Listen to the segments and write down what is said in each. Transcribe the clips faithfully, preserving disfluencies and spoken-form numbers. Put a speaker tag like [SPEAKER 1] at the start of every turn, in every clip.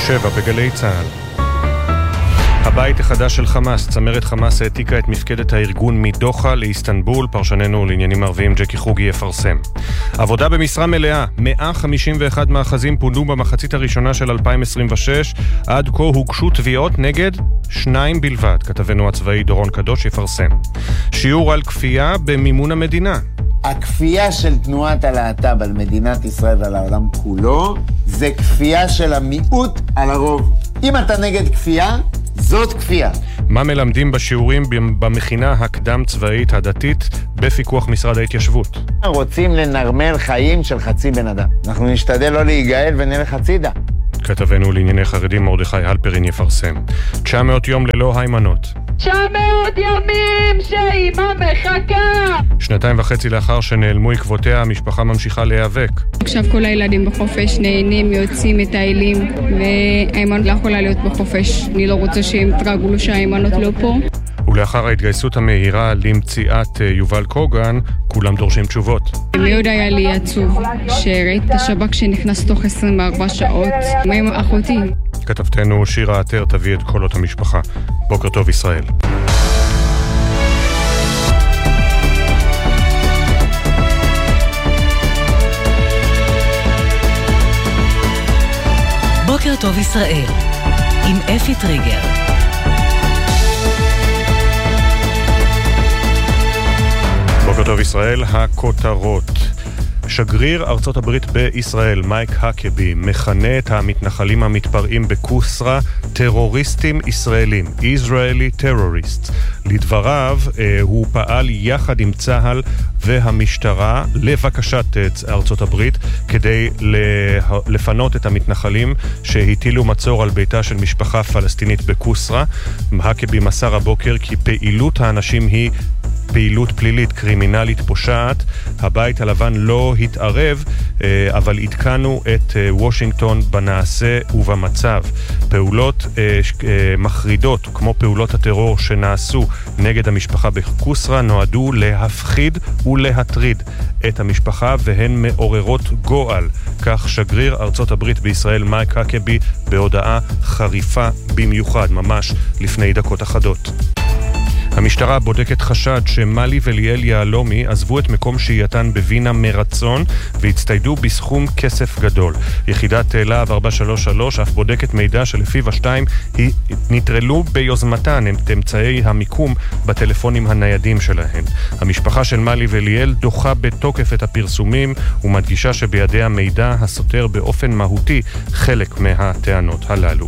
[SPEAKER 1] שבע בגלי צהל. הבית החדש של חמאס, צמרת חמאס העתיקה את מפקדת הארגון מדוחה לאיסטנבול, פרשננו לעניינים ערביים ג'קי חוגי יפרסם. עבודה במשרה מלאה, מאה חמישים ואחד מאחזים פונו במחצית הראשונה של אלפיים עשרים ושש, עד כה הוגשו תביעות נגד שניים בלבד, כתבנו הצבאי דורון קדוש יפרסם. שיעור על כפייה במימון המדינה.
[SPEAKER 2] הכפייה של תנועת הלהט"ב על מדינת ישראל ועל העולם כולו, זה כפייה של המיעוט על הרוב. אם אתה נגד כפייה, זאת כפייה.
[SPEAKER 1] מה מלמדים בשיעורים במכינה הקדם צבאית הדתית בפיקוח משרד ההתיישבות?
[SPEAKER 2] רוצים לנרמל חיים של חצי בן אדם. אנחנו נשתדל לא להיגאל ונלך הצידה.
[SPEAKER 1] כתבנו לענייני חרדים מרדכי הלפרין יפרסם. תשע מאות יום ללא היימנות.
[SPEAKER 3] תשע מאות ימים שאימא מחכה.
[SPEAKER 1] שנתיים וחצי לאחר שנעלמו עקבותיה, המשפחה ממשיכה להיאבק.
[SPEAKER 4] עכשיו כל הילדים בחופש נהנים, יוצאים, מטיילים, והאימנות לא יכולה להיות בחופש. אני לא רוצה שהם תרגלו שהאימנות לא פה.
[SPEAKER 1] ולאחר ההתגייסות המהירה למציאת יובל קוגן, כולם דורשים תשובות.
[SPEAKER 4] מאוד היה לי עצוב שראית את השב"כ שנכנס תוך עשרים וארבע שעות. מה עם אחותי?
[SPEAKER 1] כתבתנו שירה עטר תביא את קולות המשפחה. בוקר טוב ישראל.
[SPEAKER 5] בוקר טוב ישראל עם אפי טריגר.
[SPEAKER 1] בוקר טוב ישראל, הכותרות. שגריר ארצות הברית בישראל, מייק הקבי, מכנה את המתנחלים המתפרעים בקוסרה טרוריסטים ישראלים, Israeli terrorists. לדבריו, הוא פעל יחד עם צה"ל והמשטרה לבקשת ארצות הברית כדי לפנות את המתנחלים שהטילו מצור על ביתה של משפחה פלסטינית בקוסרה. הקבי מסר הבוקר כי פעילות האנשים היא פעילות פלילית, קרימינלית פושעת. הבית הלבן לא התערב, אבל עדכנו את וושינגטון בנעשה ובמצב. פעולות מחרידות, כמו פעולות הטרור שנעשו נגד המשפחה בקוסרה, נועדו להפחיד ולהטריד את המשפחה, והן מעוררות גועל. כך שגריר ארצות הברית בישראל מייק הקבי בהודעה חריפה במיוחד, ממש לפני דקות אחדות. המשטרה בודקת חשד שמלי וליאל יעלומי עזבו את מקום שהייתן בווינה מרצון והצטיידו בסכום כסף גדול. יחידת להב ארבע שלוש שלוש אף בודקת מידע שלפיו השתיים נטרלו ביוזמתן את אמצעי המיקום בטלפונים הניידים שלהן. המשפחה של מלי וליאל דוחה בתוקף את הפרסומים ומדגישה שבידיה מידע הסותר באופן מהותי חלק מהטענות הללו.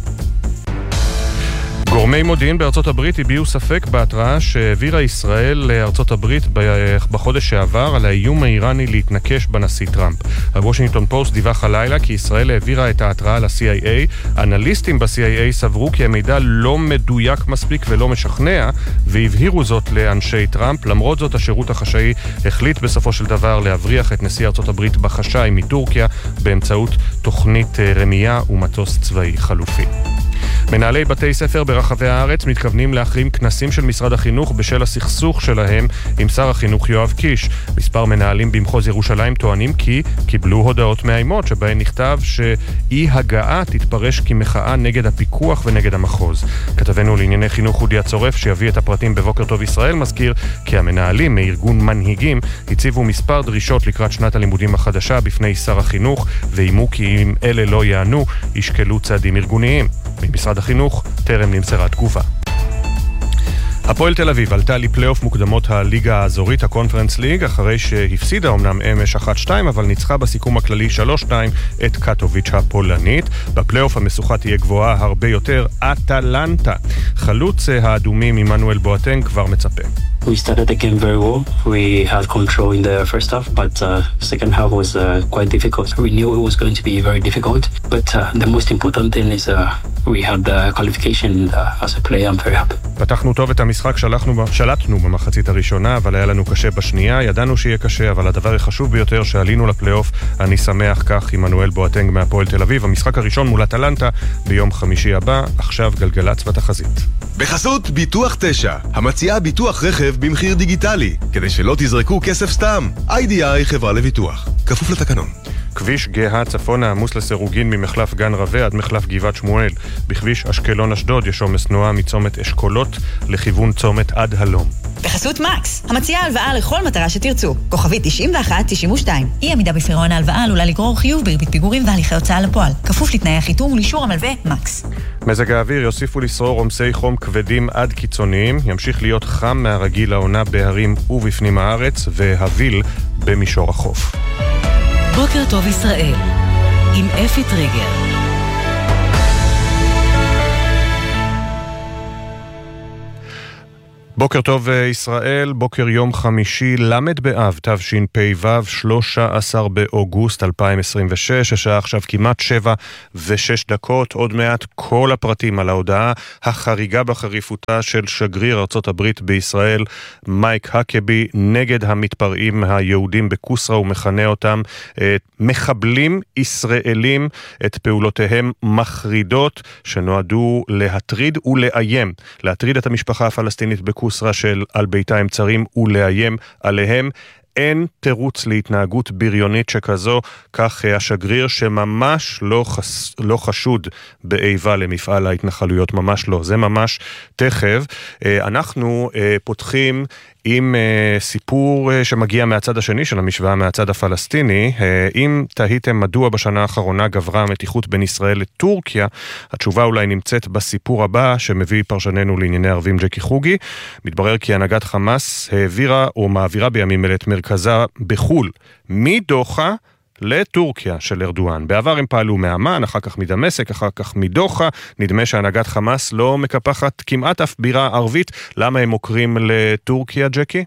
[SPEAKER 1] גורמי מודיעין בארצות הברית הביעו ספק בהתראה שהעבירה ישראל לארצות הברית בחודש שעבר על האיום האיראני להתנקש בנשיא טראמפ. הוושינגטון פוסט דיווח הלילה כי ישראל העבירה את ההתראה ל-סי איי איי. אנליסטים ב-סי איי איי סברו כי המידע לא מדויק מספיק ולא משכנע, והבהירו זאת לאנשי טראמפ. למרות זאת, השירות החשאי החליט בסופו של דבר להבריח את נשיא ארצות הברית בחשאי מטורקיה באמצעות תוכנית רמייה ומטוס צבאי חלופי. מנהלי בתי ספר ברחבי הארץ מתכוונים להחרים כנסים של משרד החינוך בשל הסכסוך שלהם עם שר החינוך יואב קיש. מספר מנהלים במחוז ירושלים טוענים כי קיבלו הודעות מאיימות שבהן נכתב שאי הגעה תתפרש כמחאה נגד הפיקוח ונגד המחוז. כתבנו לענייני חינוך אודי הצורף שיביא את הפרטים בבוקר טוב ישראל מזכיר כי המנהלים מארגון מנהיגים הציבו מספר דרישות לקראת שנת הלימודים החדשה בפני שר החינוך, ואימו כי אם אלה לא יענו ישקלו צעדים ארגוניים. ממשרד החינוך טרם נמסרה תגובה. הפועל תל אביב עלתה לפלייאוף מוקדמות הליגה האזורית, הקונפרנס ליג, אחרי שהפסידה אומנם אמש אחת שתיים, אבל ניצחה בסיכום הכללי שלוש שתיים את קטוביץ' הפולנית. בפלייאוף המשוכה תהיה גבוהה הרבה יותר, אטלנטה. חלוץ האדומים עמנואל בואטנג כבר מצפה.
[SPEAKER 6] We started the game very well. We had control in the first half, but uh, second half was uh, quite difficult. We knew it was going to be very difficult, but uh, the most important thing is uh, we had the qualification uh, as a player. I'm very happy.
[SPEAKER 1] פתחנו טוב את המשחק, שלחנו, שלטנו במחצית הראשונה, אבל היה לנו קשה בשנייה. ידענו שיהיה קשה, אבל הדבר החשוב ביותר שעלינו לפלייאוף, אני שמח כך, עמנואל בואטנג מהפועל תל אביב. המשחק הראשון מול אטלנטה ביום חמישי הבא, עכשיו גלגלצ בתחזית.
[SPEAKER 7] בחסות ביטוח תשע, המציעה ביטוח רכב במחיר דיגיטלי, כדי שלא תזרקו כסף סתם. איי די איי חברה לביטוח, כפוף לתקנון.
[SPEAKER 1] כביש גאה צפונה עמוס לסירוגין ממחלף גן רווה עד מחלף גבעת שמואל. בכביש אשקלון אשדוד יש עומס תנועה מצומת אשכולות לכיוון צומת עד הלום.
[SPEAKER 8] בחסות מקס, המציעה הלוואה לכל מטרה שתרצו. כוכבית תשעים ואחת תשעים ושתיים. אי עמידה בפירעון ההלוואה עלולה לגרור חיוב בריבית פיגורים והליכי הוצאה לפועל. כפוף לתנאי החיתום ולאישור המלווה מקס.
[SPEAKER 1] מזג האוויר יוסיפו לשרור עומסי חום כבדים עד קיצוניים. ימשיך להיות חם מהרגיל לעונה בהרים ובפנים הארץ והביל במישור החוף.
[SPEAKER 5] בוקר טוב ישראל עם אפי טריגר.
[SPEAKER 1] בוקר טוב ישראל, בוקר יום חמישי, למד באב, תשפ"ו, שלושה עשר באוגוסט אלפיים עשרים ושש, השעה עכשיו כמעט שבע ושש דקות, עוד מעט כל הפרטים על ההודעה החריגה בחריפותה של שגריר ארצות הברית בישראל, מייק הקבי, נגד המתפרעים היהודים בקוסרה, ומכנה אותם מחבלים ישראלים, את פעולותיהם מחרידות, שנועדו להטריד ולאיים, להטריד את המשפחה הפלסטינית בקוסרה, קוסרה של על ביתה הם צרים ולאיים עליהם. אין תירוץ להתנהגות בריונית שכזו, כך השגריר שממש לא, חס... לא חשוד באיבה למפעל ההתנחלויות, ממש לא, זה ממש תכף. אנחנו פותחים עם סיפור שמגיע מהצד השני של המשוואה, מהצד הפלסטיני. אם תהיתם מדוע בשנה האחרונה גברה המתיחות בין ישראל לטורקיה, התשובה אולי נמצאת בסיפור הבא שמביא פרשננו לענייני ערבים ג'קי חוגי. מתברר כי הנהגת חמאס העבירה או מעבירה בימים אלה את מרכזה בחול מדוחה לטורקיה של ארדואן. בעבר הם פעלו מאמן, אחר כך מדמשק, אחר כך מדוחה. נדמה שהנהגת חמאס לא מקפחת כמעט אף בירה ערבית. למה הם מוקרים לטורקיה, ג'קי?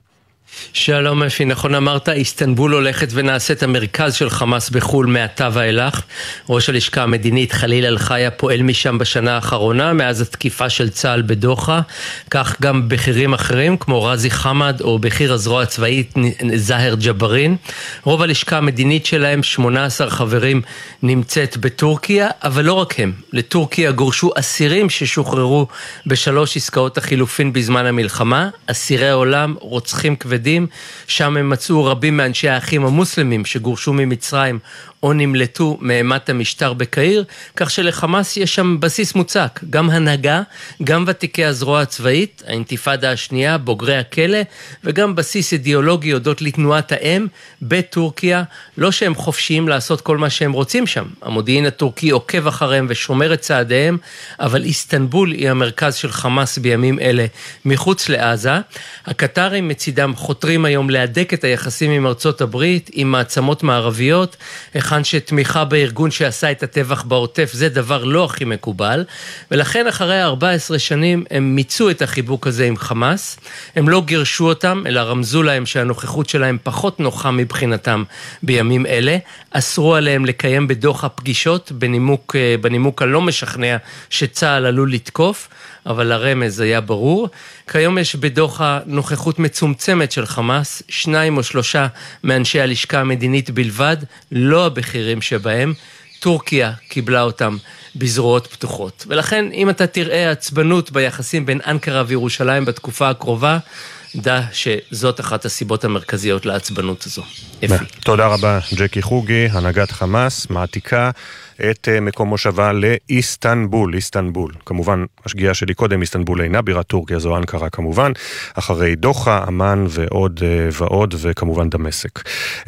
[SPEAKER 9] שלום אפי, נכון אמרת, איסטנבול הולכת ונעשית המרכז של חמאס בחול מעתה ואילך. ראש הלשכה המדינית חליל אל-חיה פועל משם בשנה האחרונה, מאז התקיפה של צה"ל בדוחה. כך גם בכירים אחרים כמו רזי חמד או בכיר הזרוע הצבאית זהר ג'ברין. רוב הלשכה המדינית שלהם, שמונה עשר חברים, נמצאת בטורקיה, אבל לא רק הם. לטורקיה גורשו אסירים ששוחררו בשלוש עסקאות החילופין בזמן המלחמה. אסירי העולם, רוצחים כבדים, שם הם מצאו רבים מאנשי האחים המוסלמים שגורשו ממצרים או נמלטו מאימת המשטר בקהיר, כך שלחמאס יש שם בסיס מוצק, גם הנהגה, גם ותיקי הזרוע הצבאית, האינתיפאדה השנייה, בוגרי הכלא, וגם בסיס אידיאולוגי הודות לתנועת האם בטורקיה, לא שהם חופשיים לעשות כל מה שהם רוצים שם. המודיעין הטורקי עוקב אחריהם ושומר את צעדיהם, אבל איסטנבול היא המרכז של חמאס בימים אלה מחוץ לעזה. הקטרים מצידם חותרים היום להדק את היחסים עם ארצות הברית, עם מעצמות מערביות, היכן שתמיכה בארגון שעשה את הטבח בעוטף זה דבר לא הכי מקובל, ולכן אחרי ארבע עשרה שנים הם מיצו את החיבוק הזה עם חמאס. הם לא גירשו אותם, אלא רמזו להם שהנוכחות שלהם פחות נוחה מבחינתם בימים אלה. אסרו עליהם לקיים בדוחה פגישות בנימוק, בנימוק הלא משכנע שצה"ל עלול לתקוף, אבל הרמז היה ברור. כיום יש בדוחה נוכחות מצומצמת של חמאס, שניים או שלושה מאנשי הלשכה המדינית בלבד, לא הבכירים שבהם. טורקיה קיבלה אותם בזרועות פתוחות. ולכן אם אתה תראה עצבנות ביחסים בין אנקרה וירושלים בתקופה הקרובה, דע שזאת אחת הסיבות המרכזיות לעצבנות הזו. אפי.
[SPEAKER 1] תודה רבה ג'קי חוגי, הנהגת חמאס, מעתיקה את מקום מושבה לאיסטנבול, איסטנבול. כמובן, השגיאה שלי קודם, איסטנבול אינה בירת טורקיה, זו אנקרה כמובן, אחרי דוחה, אמן ועוד ועוד, וכמובן דמשק.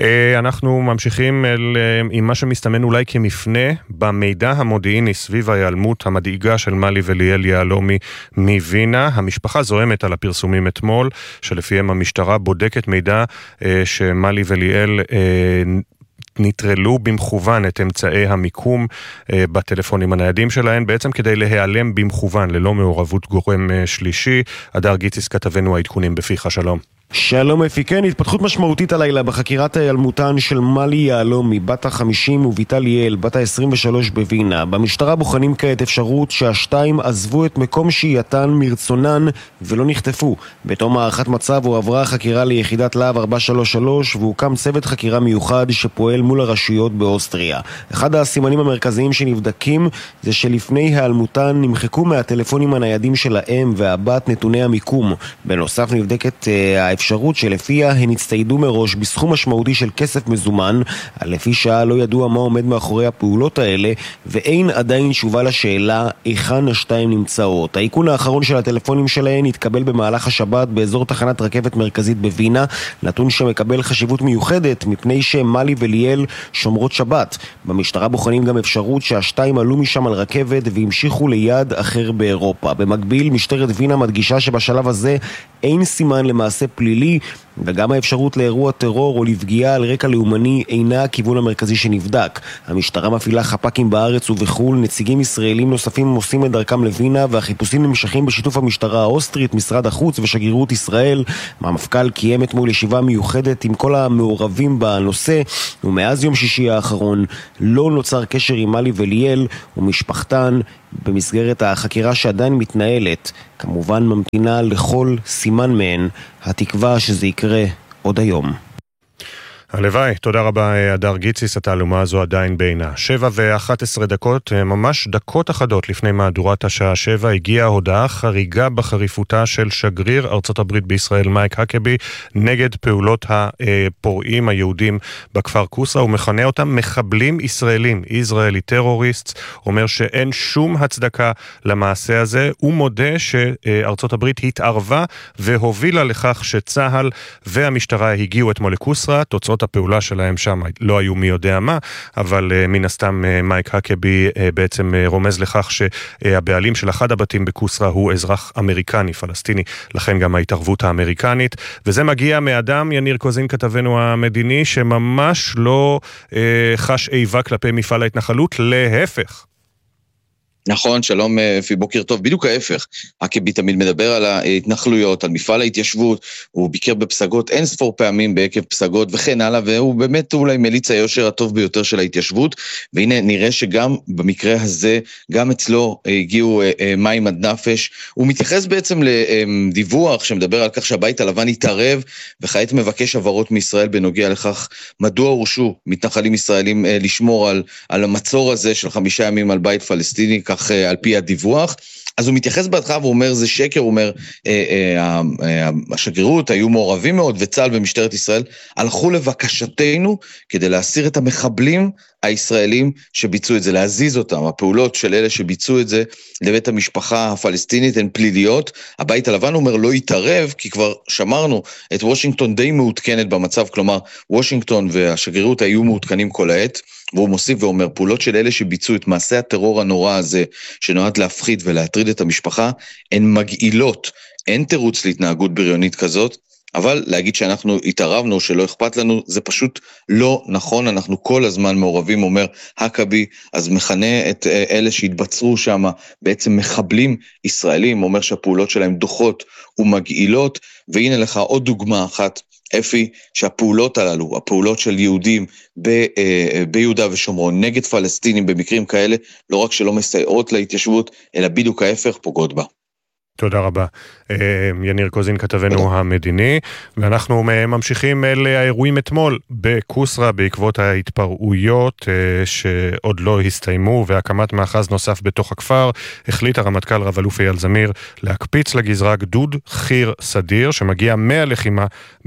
[SPEAKER 1] אנחנו ממשיכים אל, עם מה שמסתמן אולי כמפנה, במידע המודיעיני סביב ההיעלמות המדאיגה של מלי וליאל יהלומי מווינה. המשפחה זוהמת על הפרסומים אתמול, שלפיהם המשטרה בודקת מידע שמלי וליאל נטרלו במכוון את אמצעי המיקום אה, בטלפונים הניידים שלהן, בעצם כדי להיעלם במכוון, ללא מעורבות גורם אה, שלישי. הדר גיציס כתבנו העדכונים בפיך, שלום.
[SPEAKER 10] שלום אפיקן, התפתחות משמעותית הלילה בחקירת ההיעלמותן של מלי יהלומי, בת ה-חמישים, וביתה ליאל, בת ה-עשרים ושלוש בווינה. במשטרה בוחנים כעת אפשרות שהשתיים עזבו את מקום שהייתן מרצונן ולא נחטפו. בתום הערכת מצב הועברה חקירה ליחידת להב ארבע שלוש שלוש והוקם צוות חקירה מיוחד שפועל מול הרשויות באוסטריה. אחד הסימנים המרכזיים שנבדקים זה שלפני היעלמותן נמחקו מהטלפונים הניידים של האם והבת נתוני המיקום. בנוסף נבדקת האפשרות האפשרות שלפיה הן הצטיידו מראש בסכום משמעותי של כסף מזומן, לפי שעה לא ידוע מה עומד מאחורי הפעולות האלה, ואין עדיין תשובה לשאלה היכן השתיים נמצאות. האיכון האחרון של הטלפונים שלהן התקבל במהלך השבת באזור תחנת רכבת מרכזית בווינה, נתון שמקבל חשיבות מיוחדת מפני שמלי וליאל שומרות שבת. במשטרה בוחנים גם אפשרות שהשתיים עלו משם על רכבת והמשיכו ליד אחר באירופה. במקביל, משטרת וינה מדגישה שבשלב הזה אין סימן למעשה פלילי, וגם האפשרות לאירוע טרור או לפגיעה על רקע לאומני אינה הכיוון המרכזי שנבדק. המשטרה מפעילה חפ"קים בארץ ובחול, נציגים ישראלים נוספים עושים את דרכם לווינה, והחיפושים נמשכים בשיתוף המשטרה האוסטרית, משרד החוץ ושגרירות ישראל. המפכ"ל קיים אתמול ישיבה מיוחדת עם כל המעורבים בנושא, ומאז יום שישי האחרון לא נוצר קשר עם מלי וליאל ומשפחתן. במסגרת החקירה שעדיין מתנהלת, כמובן ממתינה לכל סימן מהן התקווה שזה יקרה עוד היום.
[SPEAKER 1] הלוואי, תודה רבה אדר גיציס, התעלומה הזו עדיין בעינה. שבע ואחת עשרה דקות, ממש דקות אחדות לפני מהדורת השעה שבע, הגיעה הודעה חריגה בחריפותה של שגריר ארצות הברית בישראל מייק הקבי נגד פעולות הפורעים היהודים בכפר קוסרה. הוא מכנה אותם מחבלים ישראלים, ישראלי טרוריסט, אומר שאין שום הצדקה למעשה הזה. הוא מודה שארצות הברית התערבה והובילה לכך שצהל והמשטרה הגיעו אתמול לקוסרה. תוצאות הפעולה שלהם שם לא היו מי יודע מה, אבל uh, מן הסתם uh, מייק הקבי uh, בעצם uh, רומז לכך שהבעלים של אחד הבתים בקוסרה הוא אזרח אמריקני, פלסטיני, לכן גם ההתערבות האמריקנית, וזה מגיע מאדם, יניר קוזין כתבנו המדיני, שממש לא uh, חש איבה כלפי מפעל ההתנחלות, להפך.
[SPEAKER 11] נכון, שלום אפי, בוקר טוב, בדיוק ההפך. הקבי תמיד מדבר על ההתנחלויות, על מפעל ההתיישבות, הוא ביקר בפסגות אין ספור פעמים בעקב פסגות וכן הלאה, והוא באמת אולי מליץ היושר הטוב ביותר של ההתיישבות, והנה נראה שגם במקרה הזה, גם אצלו הגיעו מים עד נפש. הוא מתייחס בעצם לדיווח שמדבר על כך שהבית הלבן יתערב, וכעת מבקש עברות מישראל בנוגע לכך מדוע הורשו מתנחלים ישראלים לשמור על, על המצור הזה של חמישה ימים על בית פלסטיני, כך על פי הדיווח. אז הוא מתייחס בהתחלה ואומר זה שקר, הוא אומר אה, אה, אה, השגרירות היו מעורבים מאוד, וצה"ל ומשטרת ישראל הלכו לבקשתנו כדי להסיר את המחבלים הישראלים שביצעו את זה, להזיז אותם. הפעולות של אלה שביצעו את זה לבית המשפחה הפלסטינית הן פליליות. הבית הלבן אומר לא יתערב, כי כבר שמרנו את וושינגטון די מעודכנת במצב, כלומר וושינגטון והשגרירות היו מעודכנים כל העת, והוא מוסיף ואומר פעולות של אלה שביצעו את מעשה הטרור הנורא הזה שנועד להפחיד ולהטריד את המשפחה הן מגעילות, אין תירוץ להתנהגות בריונית כזאת, אבל להגיד שאנחנו התערבנו, שלא אכפת לנו, זה פשוט לא נכון. אנחנו כל הזמן מעורבים, אומר הקבי, אז מכנה את אלה שהתבצרו שם בעצם מחבלים ישראלים, אומר שהפעולות שלהם דוחות ומגעילות. והנה לך עוד דוגמה אחת, אפי, שהפעולות הללו, הפעולות של יהודים ב, ביהודה ושומרון נגד פלסטינים במקרים כאלה, לא רק שלא מסייעות להתיישבות, אלא בדיוק ההפך, פוגעות בה.
[SPEAKER 1] תודה רבה. יניר קוזין כתבנו המדיני, ואנחנו ממשיכים אל האירועים אתמול בקוסרה בעקבות ההתפרעויות שעוד לא הסתיימו והקמת מאחז נוסף בתוך הכפר. החליט הרמטכ"ל רב אלוף אייל זמיר להקפיץ לגזרה גדוד חיר סדיר שמגיע מהלחימה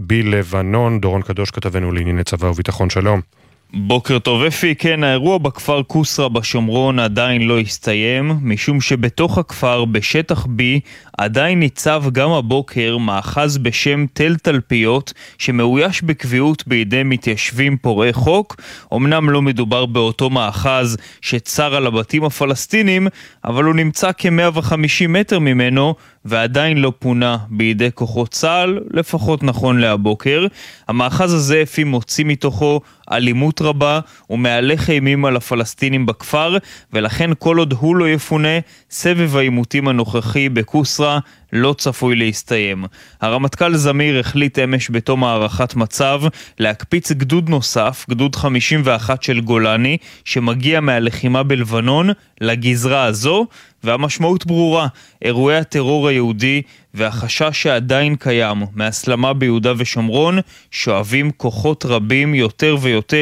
[SPEAKER 1] בלבנון. דורון קדוש כתבנו לענייני צבא וביטחון, שלום.
[SPEAKER 12] בוקר טוב אפי, כן, האירוע בכפר קוסרה בשומרון עדיין לא הסתיים, משום שבתוך הכפר בשטח B עדיין ניצב גם הבוקר מאחז בשם תל תלפיות שמאויש בקביעות בידי מתיישבים פורעי חוק. אמנם לא מדובר באותו מאחז שצר על הבתים הפלסטינים, אבל הוא נמצא כ-מאה וחמישים מטר ממנו ועדיין לא פונה בידי כוחות צה"ל, לפחות נכון להבוקר. המאחז הזה אפי מוציא מתוכו אלימות רבה ומהלך אימים על הפלסטינים בכפר, ולכן כל עוד הוא לא יפונה, סבב האימותים הנוכחי בקוסרה לא צפוי להסתיים. הרמטכ"ל זמיר החליט אמש בתום הערכת מצב להקפיץ גדוד נוסף, גדוד חמישים ואחת של גולני, שמגיע מהלחימה בלבנון לגזרה הזו, והמשמעות ברורה, אירועי הטרור היהודי והחשש שעדיין קיים מהסלמה ביהודה ושומרון שואבים כוחות רבים יותר ויותר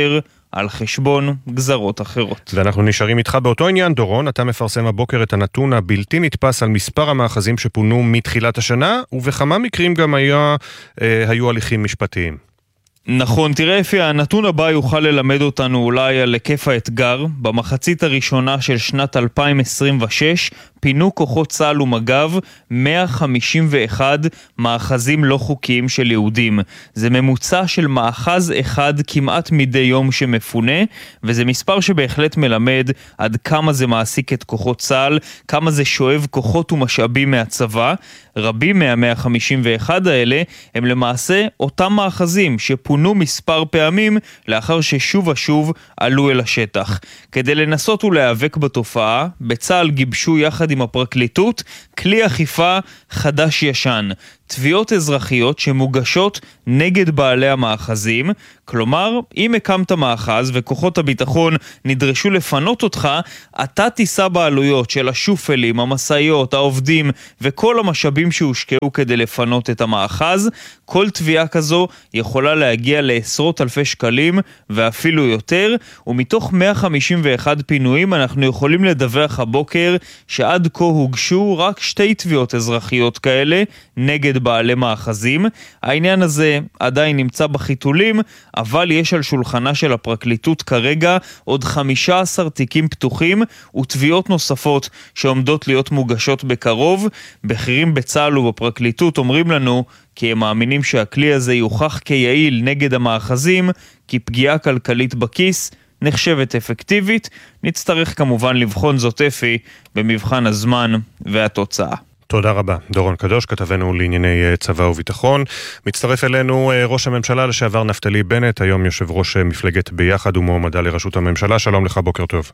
[SPEAKER 12] על חשבון גזרות אחרות.
[SPEAKER 1] ואנחנו נשארים איתך באותו עניין, דורון. אתה מפרסם הבוקר את הנתון הבלתי נתפס על מספר המאחזים שפונו מתחילת השנה, ובכמה מקרים גם היה, אה, היו הליכים משפטיים.
[SPEAKER 12] נכון, תראה אפי, הנתון הבא יוכל ללמד אותנו אולי על היקף האתגר. במחצית הראשונה של שנת אלפיים עשרים ושש פינו כוחות צה"ל ומג"ב מאה חמישים ואחד מאחזים לא חוקיים של יהודים. זה ממוצע של מאחז אחד כמעט מדי יום שמפונה, וזה מספר שבהחלט מלמד עד כמה זה מעסיק את כוחות צה"ל, כמה זה שואב כוחות ומשאבים מהצבא. רבים מה-מאה חמישים ואחד האלה הם למעשה אותם מאחזים שפונו מספר פעמים לאחר ששוב ושוב עלו אל השטח. כדי לנסות ולהיאבק בתופעה, בצה"ל גיבשו יחד עם הפרקליטות כלי אכיפה חדש ישן, תביעות אזרחיות שמוגשות נגד בעלי המאחזים. כלומר, אם הקמת מאחז וכוחות הביטחון נדרשו לפנות אותך, אתה תישא בעלויות של השופלים, המסעיות, העובדים וכל המשאבים שהושקעו כדי לפנות את המאחז. כל תביעה כזו יכולה להגיע לעשרות אלפי שקלים ואפילו יותר, ומתוך מאה חמישים ואחד פינויים אנחנו יכולים לדווח הבוקר שעד כה הוגשו רק שתי תביעות אזרחיות כאלה נגד בעלי מאחזים. העניין הזה עדיין נמצא בחיתולים, אבל יש על שולחנה של הפרקליטות כרגע עוד חמישה עשר תיקים פתוחים ותביעות נוספות שעומדות להיות מוגשות בקרוב. בכירים בצה"ל ובפרקליטות אומרים לנו כי הם מאמינים שהכלי הזה יוכח כיעיל נגד המאחזים, כי פגיעה כלכלית בכיס נחשבת אפקטיבית. נצטרך כמובן לבחון זאת אפי במבחן הזמן והתוצאה.
[SPEAKER 1] תודה רבה. דורון קדוש, כתבנו לענייני צבא וביטחון. מצטרף אלינו ראש הממשלה לשעבר נפתלי בנט, היום יושב ראש מפלגת ביחד ומועמדה לראשות הממשלה. שלום לך, בוקר טוב.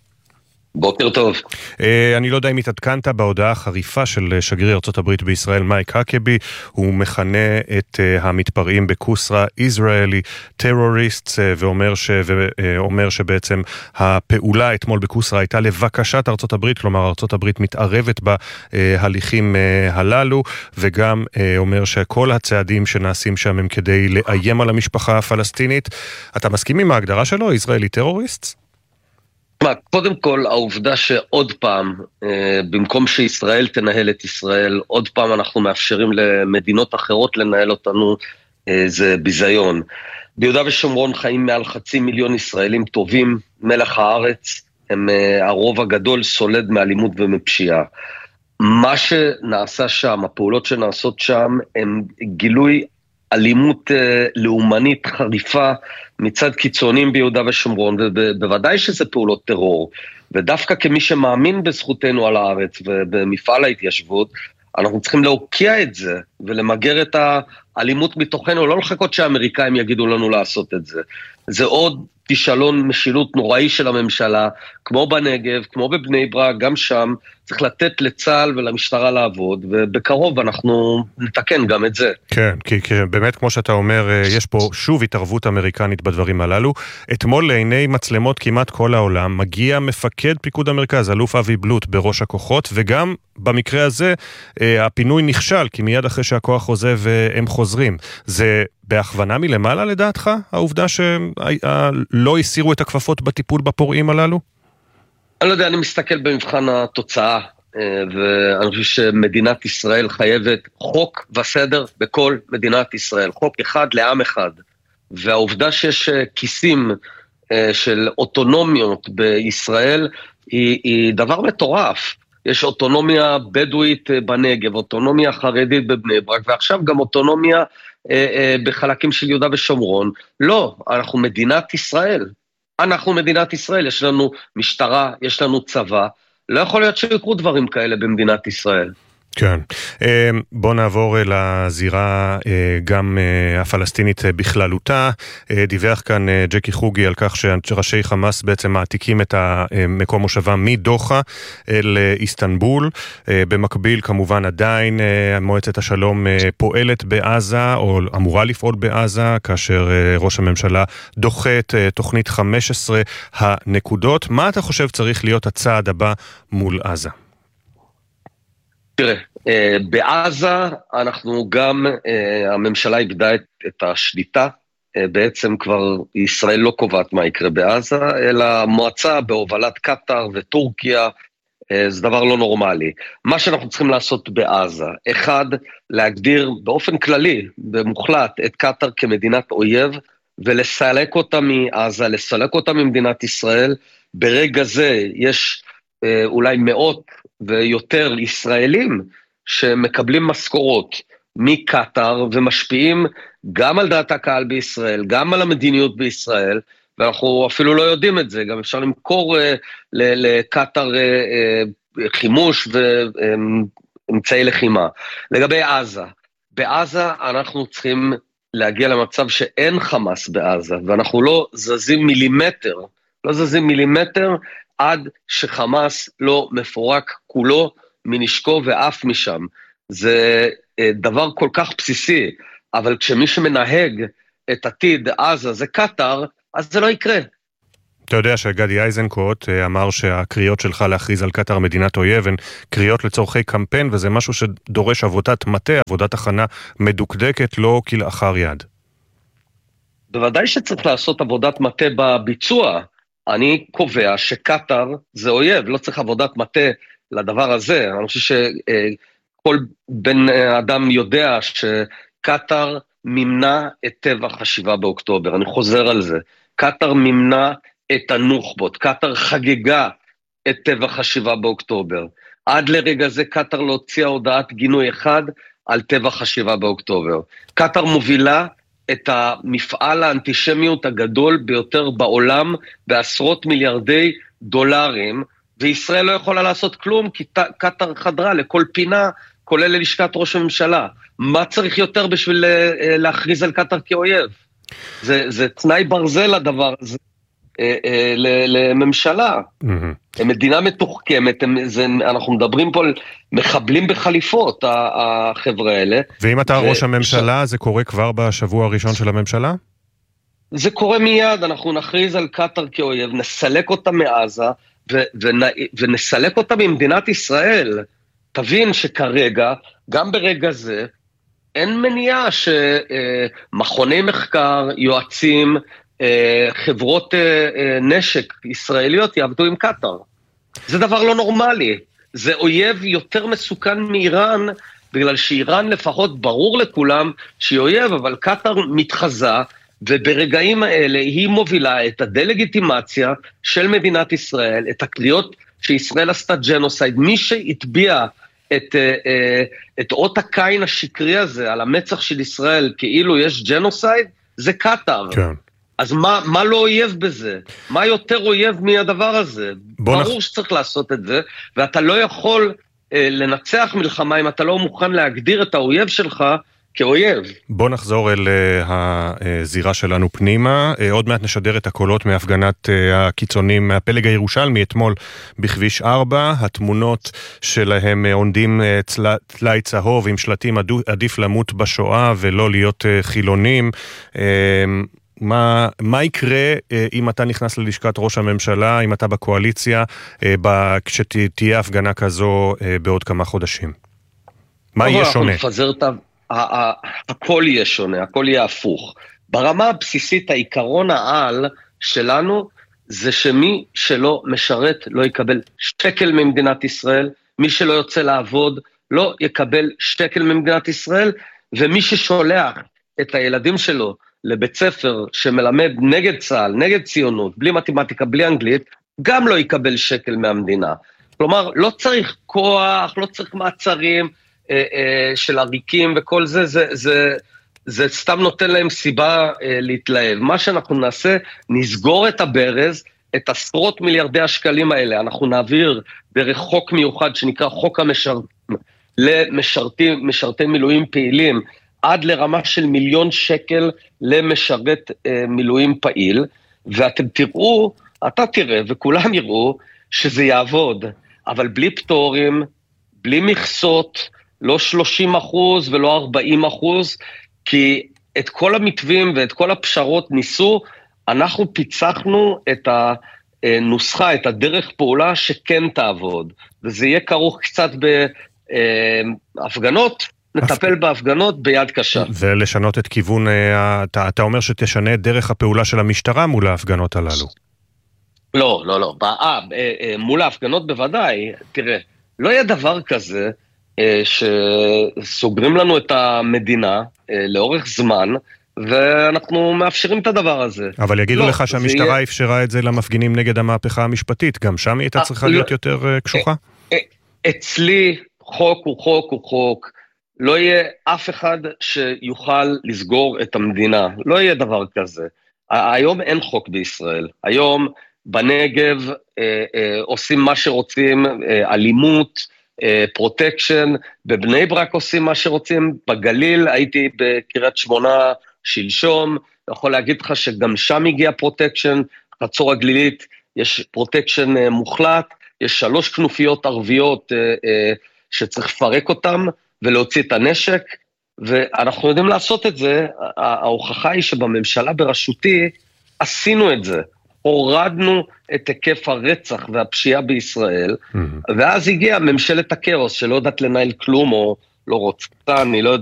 [SPEAKER 13] בוקר טוב.
[SPEAKER 1] אני לא יודע אם התעדכנת בהודעה החריפה של שגריר ארצות הברית בישראל מייק האקבי. הוא מכנה את המתפרעים בקוסרה Israeli terrorists, ואומר, ש... ואומר שבעצם הפעולה אתמול בקוסרה הייתה לבקשת ארצות הברית, כלומר ארצות הברית מתערבת בהליכים הללו, וגם אומר שכל הצעדים שנעשים שם הם כדי לאיים על המשפחה הפלסטינית. אתה מסכים עם ההגדרה שלו, Israeli terrorists?
[SPEAKER 13] קודם כל, העובדה שעוד פעם, במקום שישראל תנהל את ישראל, עוד פעם אנחנו מאפשרים למדינות אחרות לנהל אותנו, זה ביזיון. ביהודה ושומרון חיים מעל חצי מיליון ישראלים טובים, מלח הארץ, הם הרוב הגדול סולד מאלימות ומפשיעה. מה שנעשה שם, הפעולות שנעשות שם, הם גילוי אלימות לאומנית חריפה מצד קיצונים ביהודה ושומרון, ובוודאי שזה פעולות טרור, ודווקא כמי שמאמין בזכותנו על הארץ ובמפעל ההתיישבות, אנחנו צריכים להוקיע את זה ולמגר את האלימות מתוכנו, לא לחכות שהאמריקאים יגידו לנו לעשות את זה. זה עוד כישלון משילות נוראי של הממשלה, כמו בנגב, כמו בבני ברק, גם שם צריך לתת לצה"ל ולמשטרה לעבוד, ובקרוב אנחנו נתקן גם את זה.
[SPEAKER 1] כן, כי, כי באמת כמו שאתה אומר, יש פה שוב התערבות אמריקנית בדברים הללו. אתמול לעיני מצלמות כמעט כל העולם מגיע מפקד פיקוד המרכז, אלוף אבי בלוט בראש הכוחות, וגם במקרה הזה הפינוי נכשל, כי מיד אחרי שהכוח עוזב הם חוזרים. זה בהכוונה מלמעלה לדעתך, העובדה שלא הסירו את הכפפות בטיפול בפורעים הללו?
[SPEAKER 13] אני לא יודע, אני מסתכל במבחן התוצאה, ואני חושב שמדינת ישראל חייבת חוק וסדר בכל מדינת ישראל, חוק אחד לעם אחד, והעובדה שיש כיסים של אוטונומיות בישראל היא, היא דבר מטורף. יש אוטונומיה בדואית בנגב, אוטונומיה חרדית בבני ברק, ועכשיו גם אוטונומיה בחלקים של יהודה ושומרון. לא, אנחנו מדינת ישראל. אנחנו מדינת ישראל, יש לנו משטרה, יש לנו צבא. לא יכול להיות שיקרו דברים כאלה במדינת ישראל.
[SPEAKER 1] כן. בוא נעבור לזירה גם הפלסטינית בכללותה. דיווח כאן ג'קי חוגי על כך שראשי חמאס בעצם מעתיקים את המקום מושבה מדוחה אל איסטנבול. במקביל כמובן עדיין מועצת השלום פועלת בעזה, או אמורה לפעול בעזה, כאשר ראש הממשלה דוחה את תוכנית חמש עשרה הנקודות. מה אתה חושב צריך להיות הצעד הבא מול עזה?
[SPEAKER 13] תראה, בעזה אנחנו גם, הממשלה איבדה את, את השליטה, בעצם כבר ישראל לא קובעת מה יקרה בעזה, אלא מועצה בהובלת קטר וטורקיה, זה דבר לא נורמלי. מה שאנחנו צריכים לעשות בעזה, אחד, להגדיר באופן כללי, במוחלט, את קטר כמדינת אויב, ולסלק אותה מעזה, לסלק אותה ממדינת ישראל. ברגע זה יש אה, אולי מאות ויותר ישראלים שמקבלים משכורות מקטר ומשפיעים גם על דעת הקהל בישראל, גם על המדיניות בישראל, ואנחנו אפילו לא יודעים את זה, גם אפשר למכור אה, לקטר אה, אה, חימוש ואמצעי לחימה. לגבי עזה, בעזה אנחנו צריכים להגיע למצב שאין חמאס בעזה, ואנחנו לא זזים מילימטר, לא זזים מילימטר עד שחמאס לא מפורק כולו מנשקו ואף משם. זה דבר כל כך בסיסי, אבל כשמי שמנהג את עתיד עזה זה קטר, אז זה לא יקרה.
[SPEAKER 1] אתה יודע שגדי איזנקוט אמר שהקריאות שלך להכריז על קטר מדינת אויב הן קריאות לצורכי קמפיין, וזה משהו שדורש עבודת מטה, עבודת הכנה מדוקדקת, לא כלאחר יד.
[SPEAKER 13] בוודאי שצריך לעשות עבודת מטה בביצוע. אני קובע שקטר זה אויב, לא צריך עבודת מטה לדבר הזה. אני חושב שכל בן אדם יודע שקטר מימנה את טבח השבעה באוקטובר. אני חוזר על זה. קטר מימנה את הנוח'בות, קטר חגגה את טבח השבעה באוקטובר. עד לרגע זה קטר לא הוציאה הודעת גינוי אחד על טבח השבעה באוקטובר. קטר מובילה את המפעל האנטישמיות הגדול ביותר בעולם, בעשרות מיליארדי דולרים, וישראל לא יכולה לעשות כלום, כי קטר חדרה לכל פינה, כולל ללשכת ראש הממשלה. מה צריך יותר בשביל להכריז על קטר כאויב? זה, זה תנאי ברזל הדבר הזה. לממשלה. מדינה מתוחכמת, אנחנו מדברים פה על מחבלים בחליפות, החבר'ה האלה.
[SPEAKER 1] ואם אתה ראש הממשלה, זה קורה כבר בשבוע הראשון של הממשלה?
[SPEAKER 13] זה קורה מיד, אנחנו נכריז על קטר כאויב, נסלק אותה מעזה, ונסלק אותה ממדינת ישראל. תבין שכרגע, גם ברגע זה, אין מניעה שמכוני מחקר, יועצים, חברות נשק ישראליות יעבדו עם קטר. זה דבר לא נורמלי. זה אויב יותר מסוכן מאיראן, בגלל שאיראן לפחות ברור לכולם שהיא אויב, אבל קטר מתחזה, וברגעים האלה היא מובילה את הדלגיטימציה של מדינת ישראל, את הקריאות שישראל עשתה ג'נוסייד. מי שהטביע את, את אות הקין השקרי הזה על המצח של ישראל כאילו יש ג'נוסייד, זה קטר. כן. אז מה, מה לא אויב בזה? מה יותר אויב מהדבר הזה? ברור נח... שצריך לעשות את זה, ואתה לא יכול אה, לנצח מלחמה אם אתה לא מוכן להגדיר את האויב שלך כאויב.
[SPEAKER 1] בוא נחזור אל uh, הזירה שלנו פנימה. Uh, עוד מעט נשדר את הקולות מהפגנת uh, הקיצונים מהפלג הירושלמי אתמול בכביש ארבע. התמונות שלהם uh, עונדים uh, צלעי צהוב עם שלטים עדיף למות בשואה ולא להיות uh, חילונים. Uh, מה, מה יקרה אה, אם אתה נכנס ללשכת ראש הממשלה, אם אתה בקואליציה, אה, ב, כשתהיה הפגנה כזו אה, בעוד כמה חודשים? מה יהיה שונה?
[SPEAKER 13] נפזר את ה... הכל יהיה שונה, הכל יהיה הפוך. ברמה הבסיסית, העיקרון העל שלנו, זה שמי שלא משרת לא יקבל שקל ממדינת ישראל, מי שלא יוצא לעבוד לא יקבל שקל ממדינת ישראל, ומי ששולח את הילדים שלו לבית ספר שמלמד נגד צה"ל, נגד ציונות, בלי מתמטיקה, בלי אנגלית, גם לא יקבל שקל מהמדינה. כלומר, לא צריך כוח, לא צריך מעצרים אה, אה, של עריקים וכל זה, זה, זה, זה סתם נותן להם סיבה אה, להתלהב. מה שאנחנו נעשה, נסגור את הברז, את עשרות מיליארדי השקלים האלה, אנחנו נעביר דרך חוק מיוחד שנקרא חוק המשרתים, למשרתים, משרתי מילואים פעילים, עד לרמה של מיליון שקל למשרת אה, מילואים פעיל, ואתם תראו, אתה תראה וכולם יראו שזה יעבוד, אבל בלי פטורים, בלי מכסות, לא שלושים אחוז ולא ארבעים אחוז, כי את כל המתווים ואת כל הפשרות ניסו, אנחנו פיצחנו את הנוסחה, את הדרך פעולה שכן תעבוד, וזה יהיה כרוך קצת בהפגנות, נטפל בהפגנות ביד קשה.
[SPEAKER 1] ולשנות את כיוון, אתה, אתה אומר שתשנה את דרך הפעולה של המשטרה מול ההפגנות הללו.
[SPEAKER 13] לא, לא, לא. אה, מול ההפגנות בוודאי, תראה, לא יהיה דבר כזה שסוגרים לנו את המדינה לאורך זמן, ואנחנו מאפשרים את הדבר הזה.
[SPEAKER 1] אבל יגידו
[SPEAKER 13] לא,
[SPEAKER 1] לך שהמשטרה יהיה... אפשרה את זה למפגינים נגד המהפכה המשפטית, גם שם היא הייתה צריכה להיות לא... יותר קשוחה?
[SPEAKER 13] אצלי חוק הוא חוק הוא חוק, לא יהיה אף אחד שיוכל לסגור את המדינה, לא יהיה דבר כזה. היום אין חוק בישראל, היום בנגב אה, אה, עושים מה שרוצים, אה, אלימות, אה, פרוטקשן, בבני ברק עושים מה שרוצים, בגליל הייתי בקריית שמונה שלשום, יכול להגיד לך שגם שם הגיע פרוטקשן, חצור הגלילית יש פרוטקשן אה, מוחלט, יש שלוש כנופיות ערביות אה, אה, שצריך לפרק אותם ולהוציא את הנשק, ואנחנו יודעים לעשות את זה, ההוכחה היא שבממשלה בראשותי עשינו את זה, הורדנו את היקף הרצח והפשיעה בישראל, mm-hmm. ואז הגיעה ממשלת הקאוס שלא יודעת לנהל כלום או לא רוצה, אני לא יודע